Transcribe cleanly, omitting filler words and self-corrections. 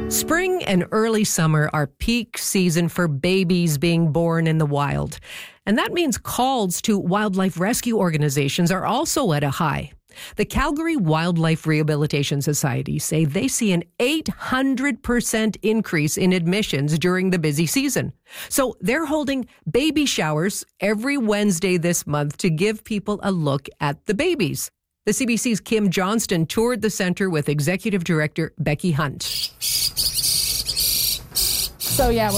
Spring and early summer are peak season for babies being born in the wild. And that means calls to wildlife rescue organizations are also at a high. The Calgary Wildlife Rehabilitation Society say they see an 800% increase in admissions during the busy season. So they're holding baby showers every Wednesday this month to give people a look at the babies. The CBC's Kim Johnston toured the center with Executive Director Becky Hunt. So yeah,